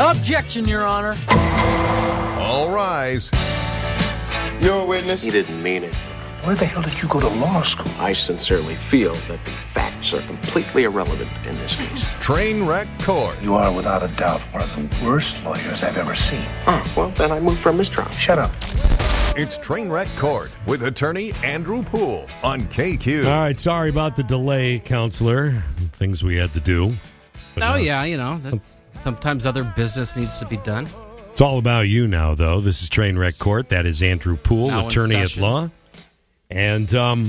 Objection, Your Honor. All rise. You're a witness. He didn't mean it. Where the hell did you go to law school? I sincerely feel that the facts are completely irrelevant in this case. Trainwreck Court. You are, without a doubt, one of the worst lawyers I've ever seen. Oh, well, then I move for mistrial. Shut up. It's Trainwreck Court with attorney Andrew Poole on KQ. All right, sorry about the delay, counselor. Things we had to do. But that's sometimes other business needs to be done. It's all about you now, though. This is Trainwreck Court. That is Andrew Poole, Now attorney at law. And,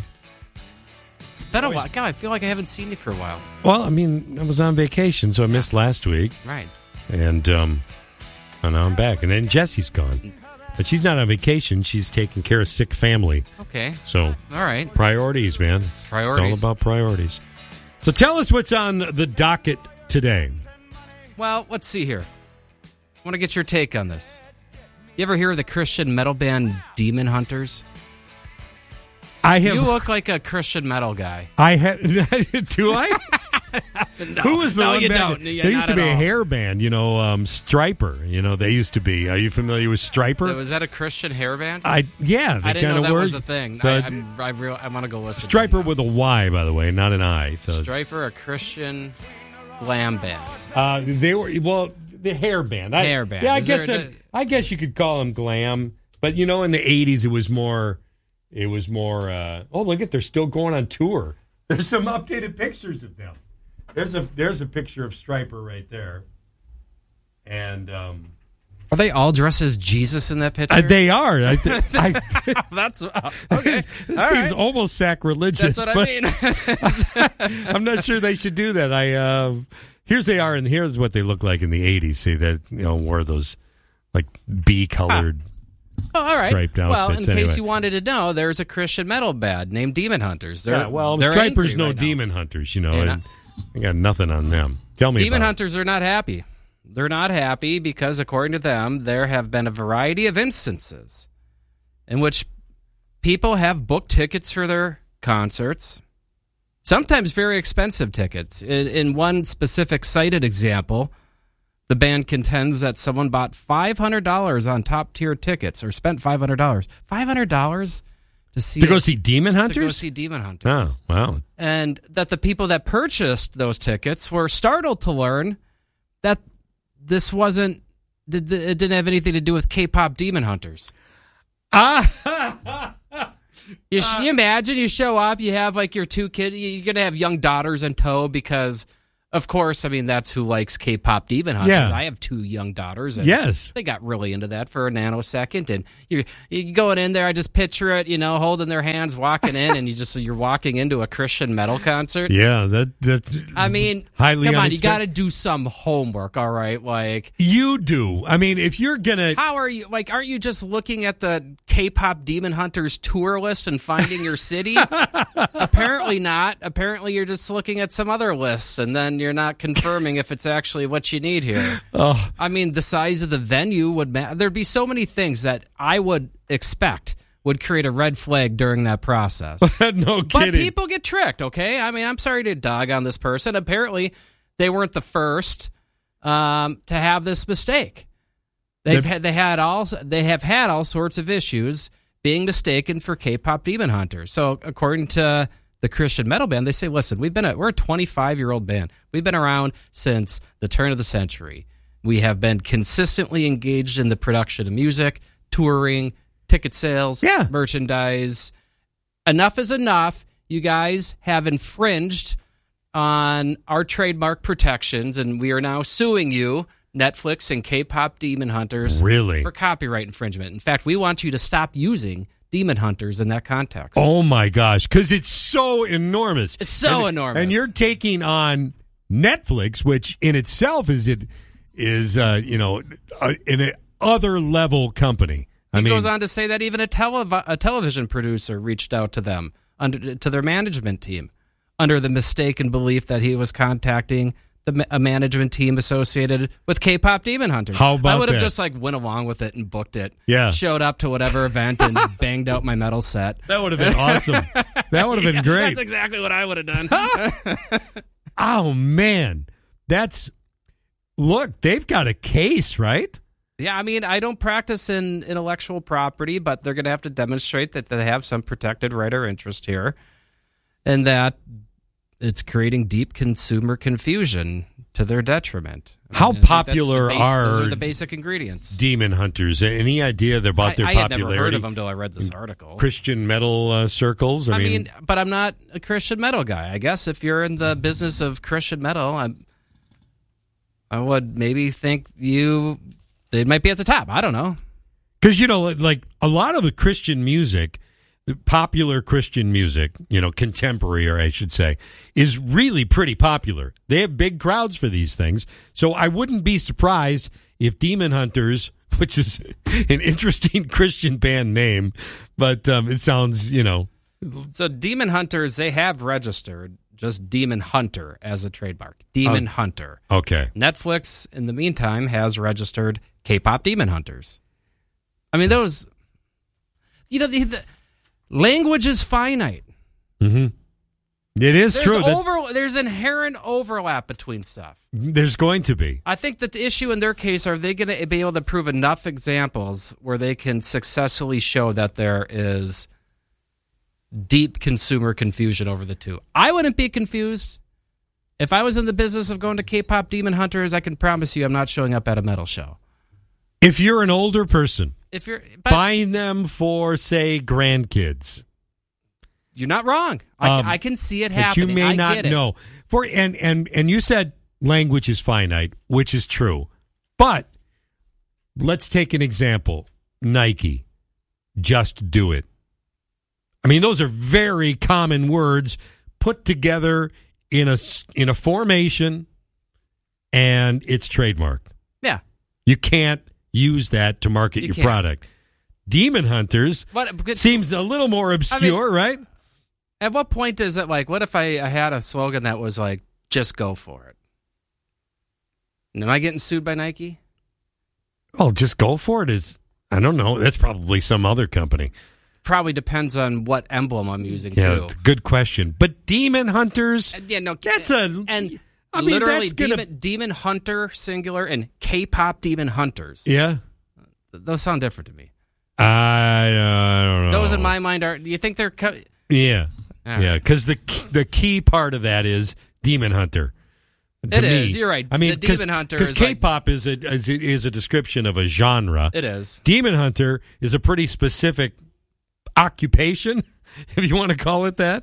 it's been a while. God, I feel like I haven't seen you for a while. well, I mean, I was on vacation, so I missed last week. Right. And now I'm back. And then Jessie's gone. But she's not on vacation. She's taking care of sick family. Okay. So, all right. Priorities, man. Priorities. It's all about priorities. So tell us what's on the docket today. Well, let's see here. I want to get your take on this. You ever hear of the Christian metal band Demon Hunters? I have. You look like a Christian metal guy. I had. Do I? No, Who was the one? you band? don't. There used to be a hair band, Striper. They used to be. Are you familiar with Striper? Was that a Christian hair band? Yeah. I didn't know that was a thing. So I want to go listen. Striper with a Y, by the way, not an I. So Striper, a Christian glam band. They were the hair band. Hair band. Yeah, I guess you could call them glam. But in the 80s, it was more. Oh, look at they're still going on tour. There's some updated pictures of them. There's a picture of Striper right there. And are they all dressed as Jesus in that picture? they are. That's okay. It seems almost sacrilegious. That's what I mean. I'm not sure they should do that. Here's they are, and here's what they look like in the 80s. See that wore those like bee-colored. Oh, all right. Striped outfits. Well, in case you wanted to know, there's a Christian metal band named Demon Hunters. They're Stripers know right Demon Hunters, and I got nothing on them. Tell me Demon about Hunters are not happy. They're not happy because, according to them, there have been a variety of instances in which people have booked tickets for their concerts, sometimes very expensive tickets. In one specific cited example, the band contends that someone bought $500 on top-tier tickets, or spent $500. $500 to go see Demon Hunters? To go see Demon Hunters. Oh, wow. And that the people that purchased those tickets were startled to learn that this it didn't have anything to do with K-pop Demon Hunters. You imagine you show up, you have like your two kids, you're going to have young daughters in tow because... Of course, I mean, that's who likes K-pop Demon Hunters. Yeah. I have two young daughters. And yes. They got really into that for a nanosecond. And you're going in there, I just picture it, holding their hands, walking in, and you're walking into a Christian metal concert. Yeah, that's I mean, highly come on, unexpected. you got to do some homework, all right? Like you do. I mean, if you're going to... How are you, aren't you just looking at the K-pop Demon Hunters tour list and finding your city? Apparently not. Apparently you're just looking at some other list, and then you're not confirming if it's actually what you need here. Oh. I mean, the size of the venue would matter. There'd be so many things that I would expect would create a red flag during that process. No kidding. But people get tricked, okay? I mean, I'm sorry to dog on this person. Apparently, they weren't the first to have this mistake. They have had all sorts of issues being mistaken for K-pop Demon Hunters. So, according to the Christian metal band, they say, listen, we're a 25-year-old band. We've been around since the turn of the century. We have been consistently engaged in the production of music, touring, ticket sales, merchandise. Enough is enough. You guys have infringed on our trademark protections, and we are now suing you, Netflix and K-pop Demon Hunters, for copyright infringement. In fact, we want you to stop using Demon Hunters in that context. Oh my gosh, because it's so enormous. It's so enormous. And you're taking on Netflix, which in itself is an other level company. He goes on to say that even a television producer reached out to them, to their management team, under the mistaken belief that he was contacting a management team associated with K-pop Demon Hunters. How about that? I would have just went along with it and booked it. Yeah. Showed up to whatever event and banged out my metal set. That would have been awesome. That would have been great. That's exactly what I would have done. Oh, man. look, they've got a case, right? Yeah, I mean, I don't practice in intellectual property, but they're going to have to demonstrate that they have some protected right or interest here, and that it's creating deep consumer confusion to their detriment. How popular those are the basic ingredients? Demon Hunters? Any idea about their I popularity? had never heard of them until I read this article. Christian metal circles? I mean, but I'm not a Christian metal guy. I guess if you're in the business of Christian metal, I would maybe think they might be at the top. I don't know. Because, like a lot of the Christian music, the popular Christian music, contemporary, or I should say, is really pretty popular. They have big crowds for these things. So I wouldn't be surprised if Demon Hunters, which is an interesting Christian band name, but it sounds, So Demon Hunters, they have registered just Demon Hunter as a trademark. Demon Hunter. Okay. Netflix, in the meantime, has registered K-pop Demon Hunters. I mean, those, the language is finite. Mm-hmm. It is true. There's inherent overlap between stuff. There's going to be. I think that the issue in their case, are they going to be able to prove enough examples where they can successfully show that there is deep consumer confusion over the two? I wouldn't be confused. If I was in the business of going to K-pop Demon Hunters, I can promise you I'm not showing up at a metal show. If you're an older person, buying them for, say, grandkids, you're not wrong. I can see it happening. But you may not know. And you said language is finite, which is true. But let's take an example. Nike. Just do it. I mean, those are very common words put together in a formation, and it's trademarked. Yeah. You can't use that to market your product. Demon Hunters seems a little more obscure, right? At what point is it like, what if I had a slogan that was like, just go for it? And am I getting sued by Nike? Oh, just go for it is, I don't know. That's probably some other company. Probably depends on what emblem I'm using, too. Good question. But Demon Hunters, that's literally Demon Hunter, singular, and K-pop Demon Hunters. Yeah. Those sound different to me. I don't know. Those in my mind are, do you think they're... Yeah. Right. Yeah, because the key part of that is Demon Hunter. It is. You're right. I mean, the Demon Hunter is because K-pop is a description of a genre. It is. Demon Hunter is a pretty specific occupation, if you want to call it that.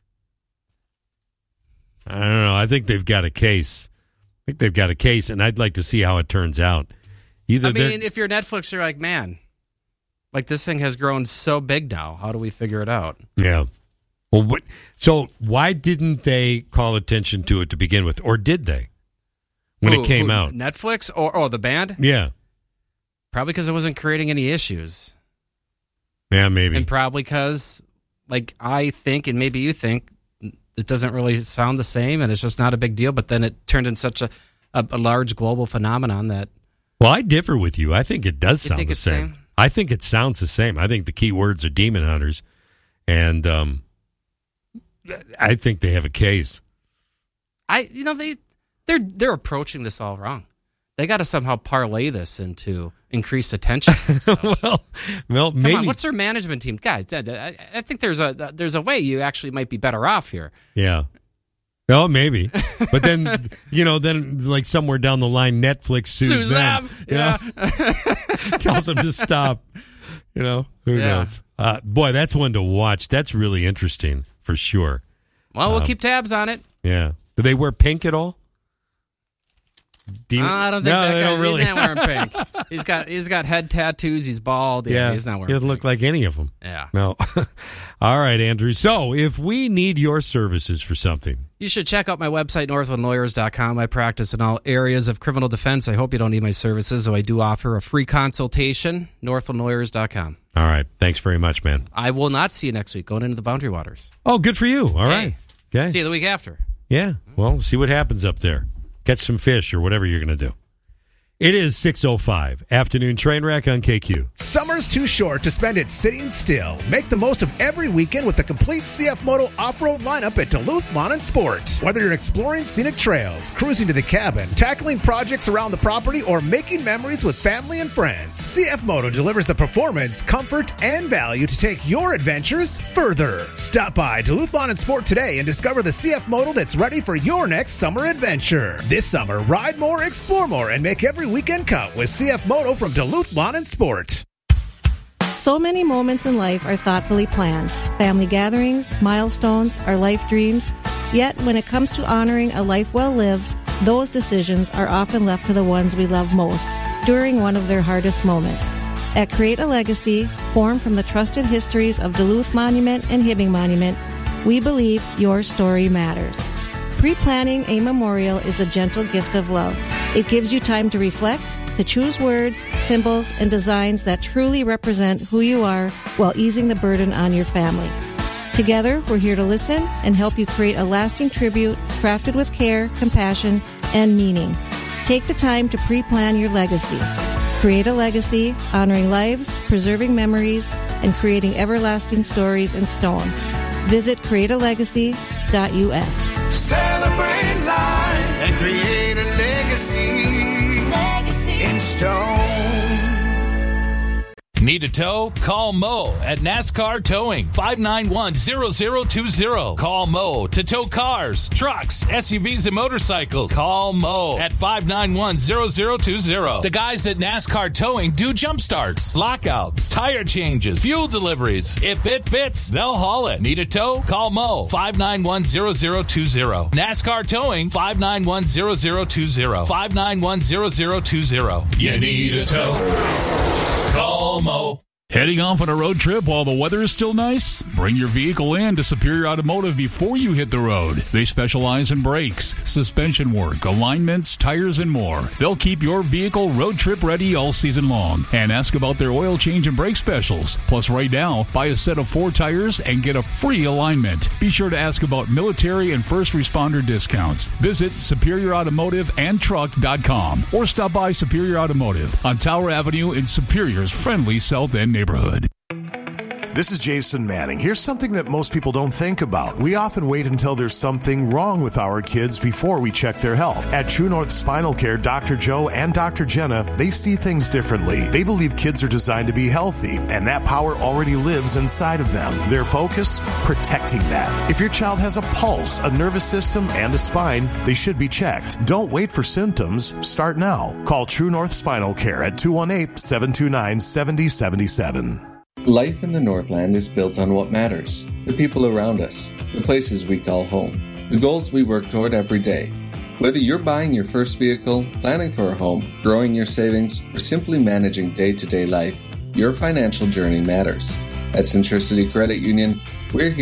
I don't know. I think they've got a case. And I'd like to see how it turns out. If you're Netflix, you're like, man, like this thing has grown so big now. How do we figure it out? Yeah. Well, so why didn't they call attention to it to begin with, or did they? When it came out, Netflix or the band? Yeah, probably because it wasn't creating any issues. Yeah, maybe, and probably because, like I think, and maybe you think, it doesn't really sound the same, and it's just not a big deal. But then it turned into such a large global phenomenon that. Well, I differ with you. I think it does sound the same. I think it sounds the same. I think the key words are Demon Hunters, and I think they have a case. They're approaching this all wrong. They got to somehow parlay this into increased attention. well, maybe. Come on, what's their management team, guys? I think there's a way you actually might be better off here. Yeah. Oh, maybe. But then, then like somewhere down the line, Netflix sues them. Yeah. Tells them to stop. Who knows? Boy, that's one to watch. That's really interesting for sure. Well, we'll keep tabs on it. Yeah. Do they wear pink at all? I don't think that guy's really. He's not wearing pink. He's got head tattoos. He's bald. Yeah, he's not wearing. He doesn't pink. Look like any of them. Yeah. No. All right, Andrew. So, if we need your services for something, you should check out my website, northlandlawyers.com. I practice in all areas of criminal defense. I hope you don't need my services, though I do offer a free consultation. Northlandlawyers.com. All right. Thanks very much, man. I will not see you next week going into the Boundary Waters. Oh, good for you. All right. Okay. See you the week after. Yeah. Well, see what happens up there. Catch some fish or whatever you're going to do. It is 6:05. Afternoon train wreck on KQ. Summer's too short to spend it sitting still. Make the most of every weekend with the complete CF Moto off-road lineup at Duluth Lawn and Sport. Whether you're exploring scenic trails, cruising to the cabin, tackling projects around the property, or making memories with family and friends, CF Moto delivers the performance, comfort, and value to take your adventures further. Stop by Duluth Lawn and Sport today and discover the CF Moto that's ready for your next summer adventure. This summer, ride more, explore more, and make every weekend count with CF Moto from Duluth Lawn and Sport. So many moments in life are thoughtfully planned. Family gatherings, milestones, our life dreams. Yet, when it comes to honoring a life well lived, those decisions are often left to the ones we love most during one of their hardest moments. At Create a Legacy, formed from the trusted histories of Duluth Monument and Hibbing Monument, we believe your story matters. Pre-planning a memorial is a gentle gift of love. It gives you time to reflect, to choose words, symbols, and designs that truly represent who you are while easing the burden on your family. Together, we're here to listen and help you create a lasting tribute crafted with care, compassion, and meaning. Take the time to pre-plan your legacy. Create a legacy, honoring lives, preserving memories, and creating everlasting stories in stone. Visit createalegacy.us. Celebrate life and create a legacy in stone. Need a tow? Call Mo at NASCAR Towing, 591-0020. Call Mo to tow cars, trucks, SUVs, and motorcycles. Call Mo at 591-0020. The guys at NASCAR Towing do jump starts, lockouts, tire changes, fuel deliveries. If it fits, they'll haul it. Need a tow? Call Mo, 591-0020. NASCAR Towing, 591-0020. 591-0020. You need a tow? Call Mo. Heading off on a road trip while the weather is still nice? Bring your vehicle in to Superior Automotive before you hit the road. They specialize in brakes, suspension work, alignments, tires, and more. They'll keep your vehicle road trip ready all season long. And ask about their oil change and brake specials. Plus, right now, buy a set of 4 tires and get a free alignment. Be sure to ask about military and first responder discounts. Visit SuperiorAutomotiveandTruck.com or stop by Superior Automotive on Tower Avenue in Superior's friendly South End neighborhood. This is Jason Manning. Here's something that most people don't think about. We often wait until there's something wrong with our kids before we check their health. At True North Spinal Care, Dr. Joe and Dr. Jenna, they see things differently. They believe kids are designed to be healthy, and that power already lives inside of them. Their focus? Protecting that. If your child has a pulse, a nervous system, and a spine, they should be checked. Don't wait for symptoms. Start now. Call True North Spinal Care at 218-729-7077. Life in the Northland is built on what matters, the people around us, the places we call home, the goals we work toward every day. Whether you're buying your first vehicle, planning for a home, growing your savings, or simply managing day-to-day life, your financial journey matters. At Centricity Credit Union, we're here